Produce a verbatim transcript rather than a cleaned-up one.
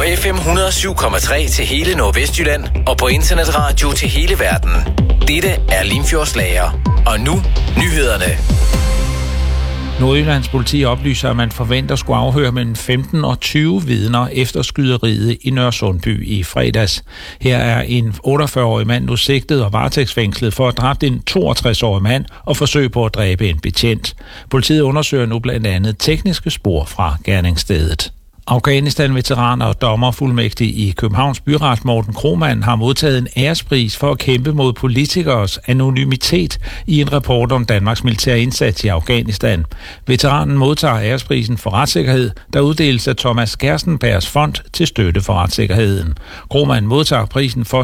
F M et hundrede og syv komma tre til hele Nordvestjylland og på internetradio til hele verden. Dette er Limfjords Lager. Og nu, nyhederne. Nordjyllands politi oplyser, at man forventer at skulle afhøre mellem femten og tyve vidner efter skyderiet i Nørresundby i fredags. Her er en otteogfyrre-årig mand nu sigtet og varetægtsfængslet for at dræbe en toogtres-årig mand og forsøge på at dræbe en betjent. Politiet undersøger nu blandt andet tekniske spor fra gerningsstedet. Afghanistan-veteran og dommerfuldmægtig i Københavns Byret Morten Krohmann har modtaget en ærespris for at kæmpe mod politikers anonymitet i en rapport om Danmarks militære indsats i Afghanistan. Veteranen modtager æresprisen for retssikkerhed, der uddeles af Thomas Gerstenbergs Fond til støtte for retssikkerheden. Krohmann modtager prisen for